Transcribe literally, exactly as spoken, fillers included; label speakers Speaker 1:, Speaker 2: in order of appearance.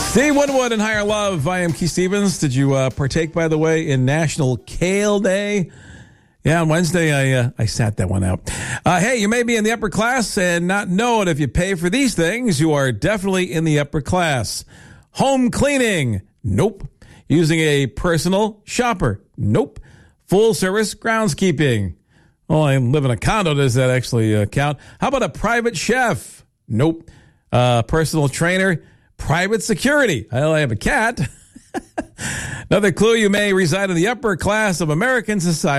Speaker 1: Steve Winwood and Higher Love. I am Keith Stevens. Did you uh, partake, by the way, in National Kale Day? Yeah, on Wednesday, I uh, I sat that one out. Uh, hey, you may be in the upper class and not know it. If you pay for these things, you are definitely in the upper class. Home cleaning? Nope. Using a personal shopper? Nope. Full-service groundskeeping? Well, I live in a condo. Does that actually uh, count? How about a private chef? Nope. Uh, personal trainer? Private security? Well, I have a cat. Another clue, you may reside in the upper class of American society.